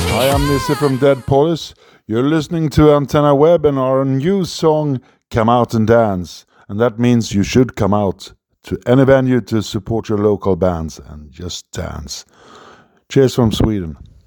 Hi, I'm Nisse from Dead Polis. You're listening to Antenna Web and our new song, Come Out and Dance. And that means you should come out to any venue to support your local bands and just dance. Cheers from Sweden.